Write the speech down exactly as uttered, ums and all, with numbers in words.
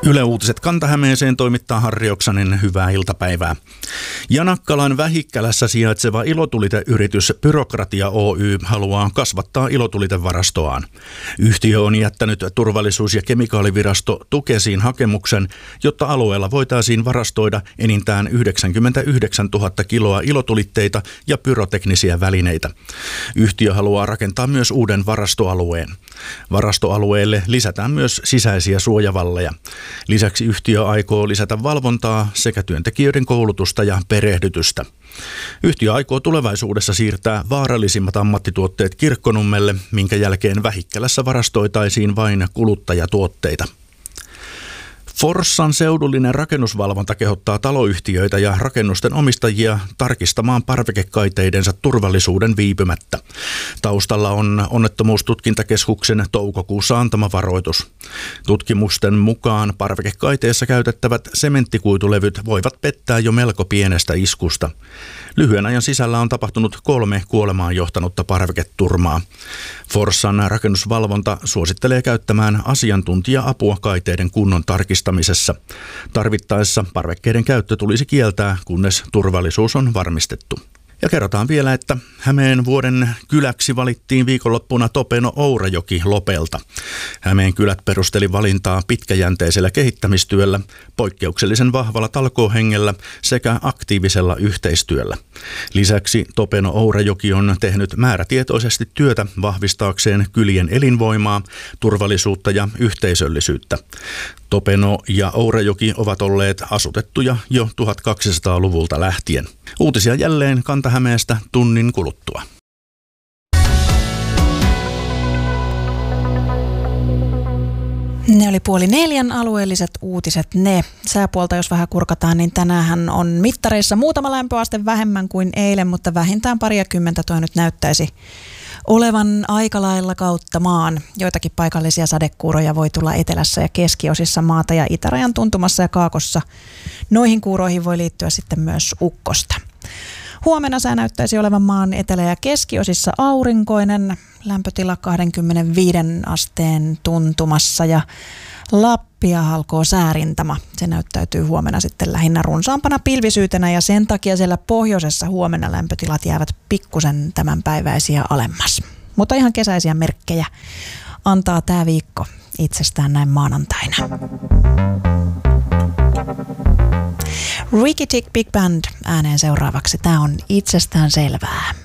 Yle Uutiset Kanta-Hämeeseen toimittaa Harri Oksanen. Hyvää iltapäivää. Janakkalan Vähikkälässä sijaitseva ilotuliteyritys Byrokratia Oy haluaa kasvattaa ilotulitevarastoaan. Yhtiö on jättänyt turvallisuus- ja kemikaalivirasto Tukesiin hakemuksen, jotta alueella voitaisiin varastoida enintään yhdeksänkymmentäyhdeksäntuhatta kiloa ilotulitteita ja pyroteknisiä välineitä. Yhtiö haluaa rakentaa myös uuden varastoalueen. Varastoalueelle lisätään myös sisäisiä suojavalleja. Lisäksi yhtiö aikoo lisätä valvontaa sekä työntekijöiden koulutusta ja perehdytystä. Yhtiö aikoo tulevaisuudessa siirtää vaarallisimmat ammattituotteet Kirkkonummelle, minkä jälkeen Vähikkälässä varastoitaisiin vain kuluttajatuotteita. Forssan seudullinen rakennusvalvonta kehottaa taloyhtiöitä ja rakennusten omistajia tarkistamaan parvekekaiteidensa turvallisuuden viipymättä. Taustalla on onnettomuustutkintakeskuksen toukokuussa antama varoitus. Tutkimusten mukaan parvekekaiteessa käytettävät sementtikuitulevyt voivat pettää jo melko pienestä iskusta. Lyhyen ajan sisällä on tapahtunut kolme kuolemaan johtanutta parveketurmaa. Forssan rakennusvalvonta suosittelee käyttämään asiantuntija-apua kaiteiden kunnon tarkistamisessa. Tarvittaessa parvekkeiden käyttö tulisi kieltää, kunnes turvallisuus on varmistettu. Ja kerrotaan vielä, että Hämeen vuoden kyläksi valittiin viikonloppuna Topeno-Ourajoki Lopelta. Hämeen kylät perusteli valintaa pitkäjänteisellä kehittämistyöllä, poikkeuksellisen vahvalla talkoohengellä sekä aktiivisella yhteistyöllä. Lisäksi Topeno-Ourajoki on tehnyt määrätietoisesti työtä vahvistaakseen kylien elinvoimaa, turvallisuutta ja yhteisöllisyyttä. Topeno ja Ourajoki ovat olleet asutettuja jo tuhatkaksisataaluvulta lähtien. Uutisia jälleen Kanta-Hämeestä tunnin kuluttua. Ne oli puoli neljän alueelliset uutiset ne. Sääpuolta jos vähän kurkataan, niin tänään on mittareissa muutama lämpöaste vähemmän kuin eilen, mutta vähintään pariakymmentä toi nyt näyttäisi olevan aika lailla kautta maan. Joitakin paikallisia sadekuuroja voi tulla etelässä ja keskiosissa maata ja itärajan tuntumassa ja kaakossa. Noihin kuuroihin voi liittyä sitten myös ukkosta. Huomenna sää näyttäisi olevan maan etelä- ja keskiosissa aurinkoinen, lämpötila kaksikymmentäviisi asteen tuntumassa ja Lappia halkoo säärintama. Se näyttäytyy huomenna sitten lähinnä runsaampana pilvisyytenä ja sen takia siellä pohjoisessa huomenna lämpötilat jäävät pikkusen tämänpäiväisiä alemmas. Mutta ihan kesäisiä merkkejä antaa tämä viikko itsestään näin maanantaina. Ricky Tick Big Band ääneen seuraavaksi. Tämä on itsestään selvää.